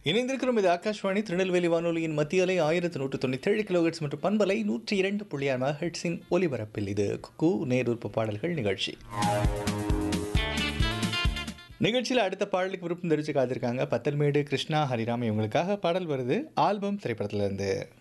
இணைந்திருக்கிறோம். இது ஆகாஷ்வாணி திருநெல்வேலி வானொலியின் மத்திய அலை 1197 கிலோஹெர்ட்ஸ் மற்றும் பண்பலை 102.6 மெகாஹெர்ட்ஸின் ஒலிபரப்பில் இது குக்கு நேருற்ப பாடல்கள் நிகழ்ச்சி. நிகழ்ச்சியில் அடுத்த பாடலுக்கு விருப்பம் தெரிவிச்சு காத்திருக்காங்க பத்தல்மேடு கிருஷ்ணா ஹரிராம். இவங்களுக்காக பாடல் வருது ஆல்பம் திரைப்படத்திலிருந்து.